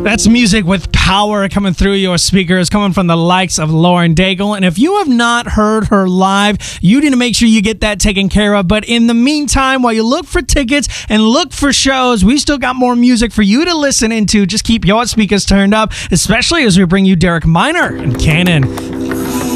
That's music with power coming through your speakers, coming from the likes of Lauren Daigle. And if you have not heard her live, you need to make sure you get that taken care of. But in the meantime, while you look for tickets and look for shows, we still got more music for you to listen into. Just keep your speakers turned up, especially as we bring you Derek Minor and Cannon.